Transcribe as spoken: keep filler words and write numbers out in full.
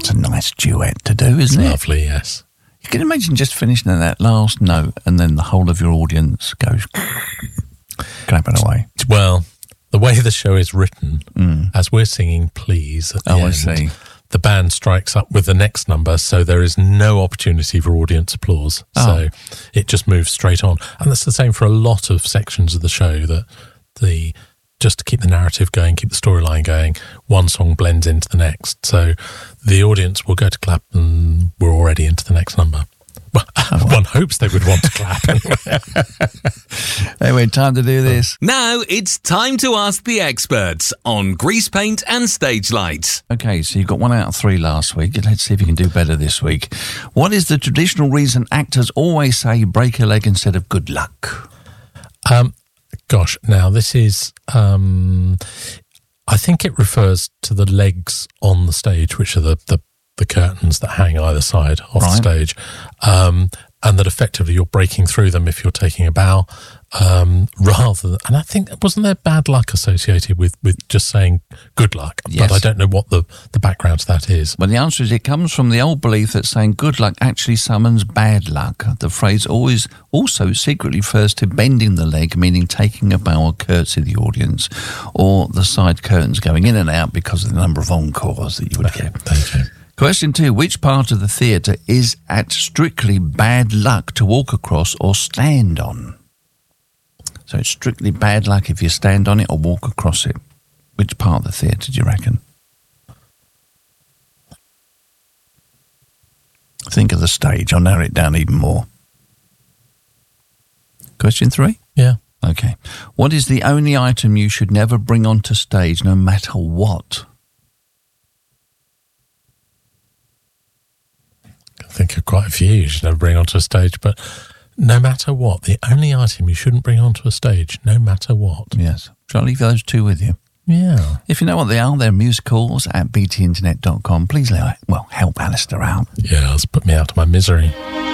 That's a nice duet to do, isn't it? Lovely, yes. You can imagine just finishing at that last note and then the whole of your audience goes clapping away. Well, the way the show is written, mm. as we're singing Please at the oh, end, I see. the band strikes up with the next number, so there is no opportunity for audience applause. Oh. So it just moves straight on. And that's the same for a lot of sections of the show, that the just to keep the narrative going, keep the storyline going, one song blends into the next. So the audience will go to clap and we're already into the next number. Well, oh, one hopes they would want to clap. Anyway, time to do this. Now it's time to ask the experts on grease paint and stage lights. Okay, so you got one out of three last week. Let's see if you can do better this week. What is the traditional reason actors always say break a leg instead of good luck? Um, gosh, now this is... Um, I think it refers to the legs on the stage, which are the... the the curtains that hang either side off right. the stage, um, and that effectively you're breaking through them if you're taking a bow, um, rather than, and I think, wasn't there bad luck associated with, with just saying good luck? Yes. But I don't know what the, the background to that is. Well, the answer is it comes from the old belief that saying good luck actually summons bad luck. The phrase always also secretly refers to bending the leg, meaning taking a bow or curtsy to the audience, or the side curtains going in and out because of the number of encores that you would get. Thank you. Question two, which part of the theatre is at strictly bad luck to walk across or stand on? So it's strictly bad luck if you stand on it or walk across it. Which part of the theatre do you reckon? Think of the stage. I'll narrow it down even more. Question three? Yeah. Okay. What is the only item you should never bring onto stage, no matter what? I think of quite a few you should never bring onto a stage, but no matter what, the only item you shouldn't bring onto a stage, no matter what. Yes. Shall I leave those two with you? Yeah. If you know what they are, they're musicals at b t internet dot com. Please, well, help Alistair out. Yeah, it's put me out of my misery.